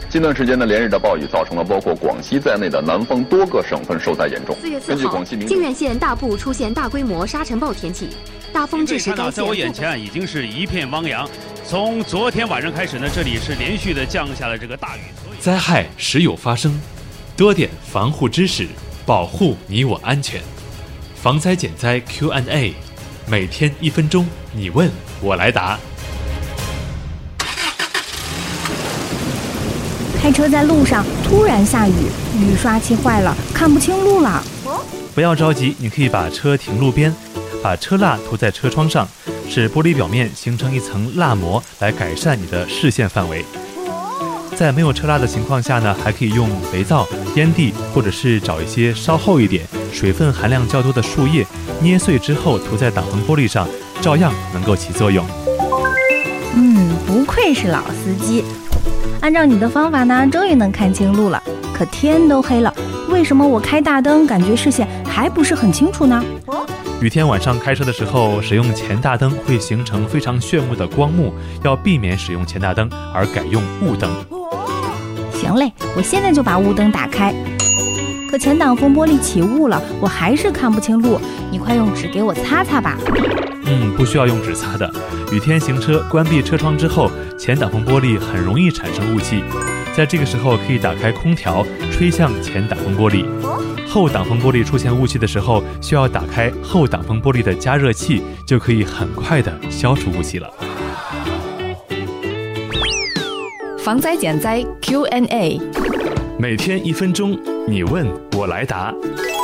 近段时间的连日的暴雨造成了包括广西在内的南方多个省份受灾严重。 4月4号，靖远县大部出现大规模沙尘暴天气，大风致使该县。 在我眼前已经是一片汪洋。从昨天晚上开始呢，这里是连续的降下了这个大雨。 灾害时有发生，多点防护知识，保护你我安全。防灾减灾 Q&A， 每天1分钟，你问我来答。 开车在路上突然下雨，雨刷器坏了，看不清路了。 不要着急，你可以把车停路边，把车蜡涂在车窗上，使玻璃表面形成一层蜡膜，来改善你的视线范围。在没有车蜡的情况下呢，还可以用肥皂、烟蒂，或者是找一些稍厚一点、水分含量较多的树叶，捏碎之后涂在挡风玻璃上，照样能够起作用。 不愧是老司机。按照你的方法呢，终于能看清路了。可天都黑了，为什么我开大灯感觉视线还不是很清楚呢？ 雨天晚上开车的时候，使用前大灯会形成非常炫目的光幕，要避免使用前大灯，而改用雾灯。 行嘞，我现在就把雾灯打开。可前挡风玻璃起雾了，我还是看不清路，你快用纸给我擦擦吧。 不需要用纸擦的。雨天行车，关闭车窗之后，前挡风玻璃很容易产生雾气，在这个时候可以打开空调，吹向前挡风玻璃。后挡风玻璃出现雾气的时候，需要打开后挡风玻璃的加热器，就可以很快的消除雾气了。 防灾减灾 Q&A， 每天1分钟，你问我来答。